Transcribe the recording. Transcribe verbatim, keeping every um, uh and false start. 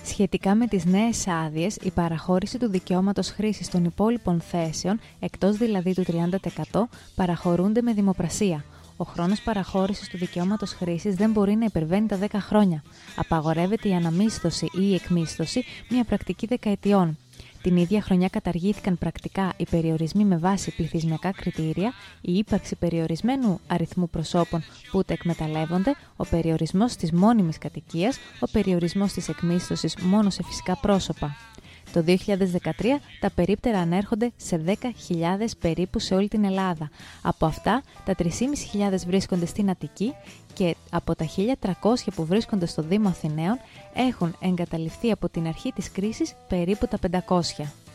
Σχετικά με τις νέες άδειες, η παραχώρηση του δικαιώματος χρήσης των υπόλοιπων θέσεων, εκτός δηλαδή του τριάντα τοις εκατό, παραχωρούνται με δημοπρασία. Ο χρόνος παραχώρησης του δικαιώματος χρήσης δεν μπορεί να υπερβαίνει τα δέκα χρόνια. Απαγορεύεται η αναμίσθωση ή η εκμίσθωση, μια πρακτική δεκαετιών. Την ίδια χρονιά καταργήθηκαν πρακτικά οι περιορισμοί με βάση πληθυσμιακά κριτήρια, η ύπαρξη περιορισμένου αριθμού προσώπων που τα εκμεταλλεύονται, ο περιορισμός της μόνιμης κατοικίας, ο περιορισμός της εκμίσθωσης μόνο σε φυσικά πρόσωπα. Το δύο χιλιάδες δεκατρία τα περίπτερα ανέρχονται σε δέκα χιλιάδες περίπου σε όλη την Ελλάδα. Από αυτά, τα τρεις χιλιάδες πεντακόσια βρίσκονται στην Αττική και από τα χίλια τριακόσια που βρίσκονται στο Δήμο Αθηναίων έχουν εγκαταλειφθεί από την αρχή της κρίσης περίπου τα πεντακόσια.